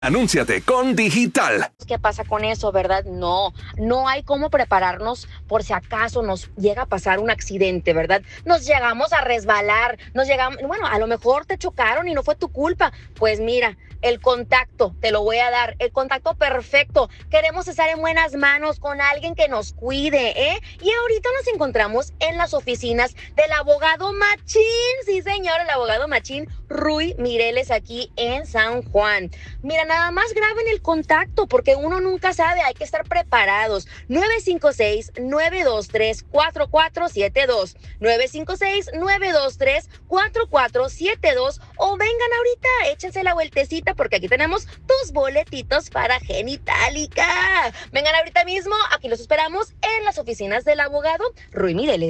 Anúnciate con Digital. ¿Qué pasa con eso, verdad? No hay cómo prepararnos por si acaso nos llega a pasar un accidente, ¿verdad? Nos llegamos a resbalar, bueno, a lo mejor te chocaron y no fue tu culpa. Pues mira, el contacto, te lo voy a dar, el contacto perfecto. Queremos estar en buenas manos con alguien que nos cuide, ¿eh? Y ahorita nos encontramos en las oficinas del abogado Machín. Sí, señor, el abogado Machín, Ruy Mireles, aquí en San Juan. Mira, nada más graben el contacto porque uno nunca sabe, hay que estar preparados. 956-923-4472. 956-923-4472. O vengan ahorita, échense la vueltecita porque aquí tenemos 2 boletitos para Genitalica. Vengan ahorita mismo, aquí los esperamos en las oficinas del abogado Ruy Mireles.